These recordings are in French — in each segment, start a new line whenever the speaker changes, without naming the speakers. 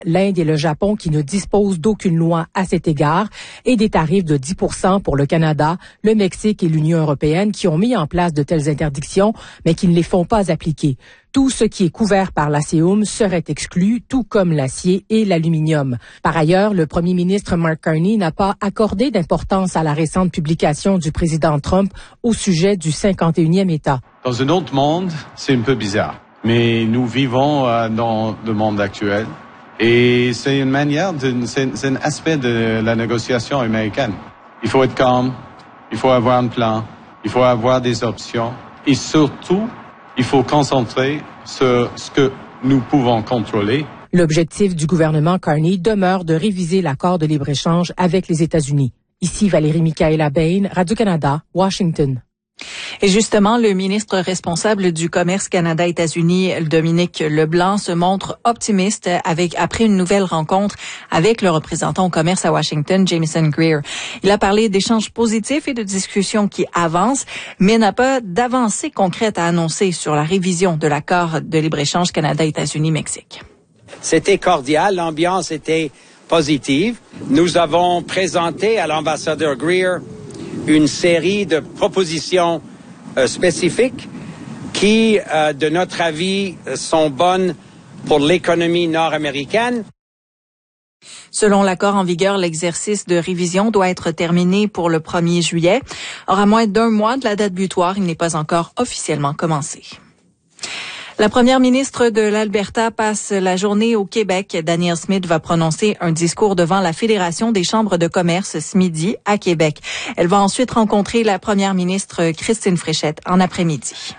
l'Inde et le Japon qui ne disposent d'aucune loi à cet égard et des tarifs de 10% pour le Canada, le Mexique et l'Union européenne qui ont mis en place de telles interdictions, mais qui ne les font pas appliquer. Tout ce qui est couvert par l'ASEUM serait exclu, tout comme l'acier et l'aluminium. Par ailleurs, le premier ministre Mark Carney n'a pas accordé d'importance à la récente publication du président Trump au sujet du 51e État.
Dans un autre monde, c'est un peu bizarre. Mais nous vivons dans le monde actuel. Et c'est une manière, c'est un aspect de la négociation américaine. Il faut être calme, il faut avoir un plan, il faut avoir des options. Et surtout, il faut concentrer sur ce que nous pouvons contrôler.
L'objectif du gouvernement Carney demeure de réviser l'accord de libre-échange avec les États-Unis. Ici Valérie Michaela-Bain, Radio-Canada, Washington.
Et justement, le ministre responsable du commerce Canada-États-Unis, Dominique Leblanc, se montre optimiste après une nouvelle rencontre avec le représentant au commerce à Washington, Jameson Greer. Il a parlé d'échanges positifs et de discussions qui avancent, mais n'a pas d'avancée concrète à annoncer sur la révision de l'accord de libre-échange Canada-États-Unis-Mexique.
C'était cordial, l'ambiance était positive. Nous avons présenté à l'ambassadeur Greer une série de propositions spécifiques qui, de notre avis, sont bonnes pour l'économie nord-américaine.
Selon l'accord en vigueur, l'exercice de révision doit être terminé pour le 1er juillet. Or, à moins d'un mois de la date butoir, il n'est pas encore officiellement commencé. La première ministre de l'Alberta passe la journée au Québec. Danielle Smith va prononcer un discours devant la Fédération des chambres de commerce ce midi à Québec. Elle va ensuite rencontrer la première ministre Christine Fréchette en après-midi.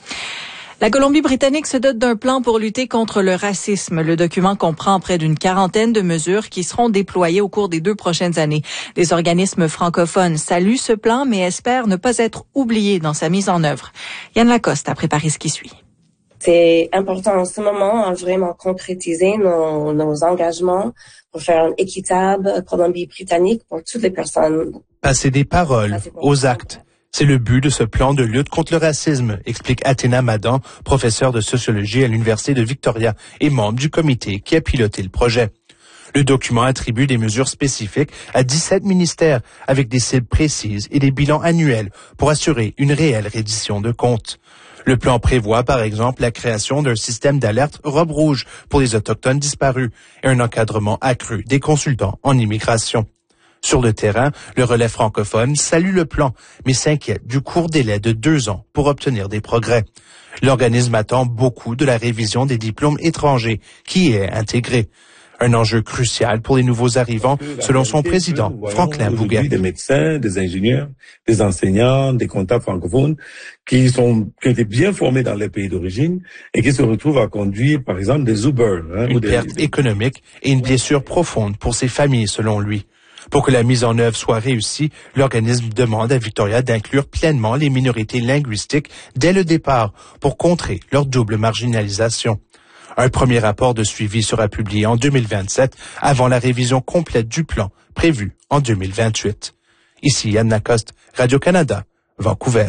La Colombie-Britannique se dote d'un plan pour lutter contre le racisme. Le document comprend près d'une quarantaine de mesures qui seront déployées au cours des 2 prochaines années. Les organismes francophones saluent ce plan, mais espèrent ne pas être oubliés dans sa mise en œuvre. Yann Lacoste a préparé ce qui suit.
C'est important en ce moment à vraiment concrétiser nos engagements pour faire une équitable Colombie-Britannique pour toutes les personnes.
Passer des paroles aux actes. C'est le but de ce plan de lutte contre le racisme, explique Athéna Madan, professeure de sociologie à l'Université de Victoria et membre du comité qui a piloté le projet. Le document attribue des mesures spécifiques à 17 ministères avec des cibles précises et des bilans annuels pour assurer une réelle reddition de comptes. Le plan prévoit, par exemple, la création d'un système d'alerte robe rouge pour les Autochtones disparus et un encadrement accru des consultants en immigration. Sur le terrain, le relais francophone salue le plan, mais s'inquiète du court délai de 2 ans pour obtenir des progrès. L'organisme attend beaucoup de la révision des diplômes étrangers qui y est intégrée. Un enjeu crucial pour les nouveaux arrivants, selon son président, Franklin Bouguet.
Des médecins, des ingénieurs, des enseignants, des comptables francophones qui ont été bien formés dans les pays d'origine et qui se retrouvent à conduire, par exemple, des Uber.
Une perte économique et une blessure profonde pour ces familles, selon lui. Pour que la mise en œuvre soit réussie, l'organisme demande à Victoria d'inclure pleinement les minorités linguistiques dès le départ pour contrer leur double marginalisation. Un premier rapport de suivi sera publié en 2027 avant la révision complète du plan prévue en 2028. Ici Yann Lacoste, Radio-Canada, Vancouver.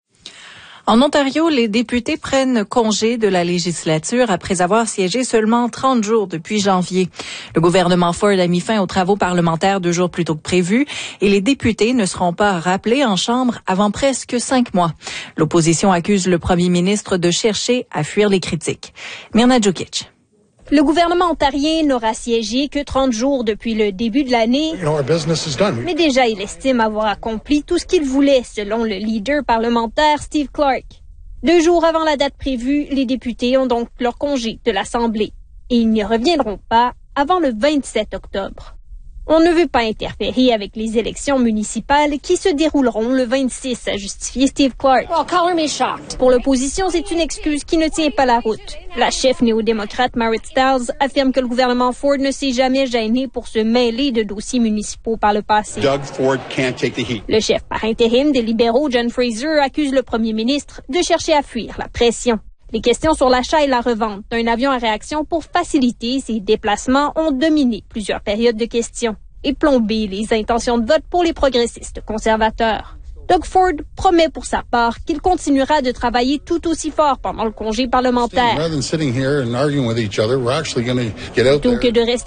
En Ontario, les députés prennent congé de la législature après avoir siégé seulement 30 jours depuis janvier. Le gouvernement Ford a mis fin aux travaux parlementaires 2 jours plus tôt que prévu et les députés ne seront pas rappelés en Chambre avant presque 5 mois. L'opposition accuse le premier ministre de chercher à fuir les critiques. Mirna Djukic.
Le gouvernement ontarien n'aura siégé que 30 jours depuis le début de l'année, mais déjà il estime avoir accompli tout ce qu'il voulait, selon le leader parlementaire Steve Clark. 2 jours avant la date prévue, les députés ont donc leur congé de l'Assemblée, et ils n'y reviendront pas avant le 27 octobre. On ne veut pas interférer avec les élections municipales qui se dérouleront le 26, a justifié Steve Clark. Pour l'opposition, c'est une excuse qui ne tient pas la route. La chef néo-démocrate Marit Stiles affirme que le gouvernement Ford ne s'est jamais gêné pour se mêler de dossiers municipaux par le passé. Le chef par intérim des libéraux, John Fraser, accuse le premier ministre de chercher à fuir la pression. Les questions sur l'achat et la revente d'un avion à réaction pour faciliter ses déplacements ont dominé plusieurs périodes de questions et plombé les intentions de vote pour les progressistes conservateurs. Doug Ford promet pour sa part qu'il continuera de travailler tout aussi fort pendant le congé parlementaire. Plutôt que de rester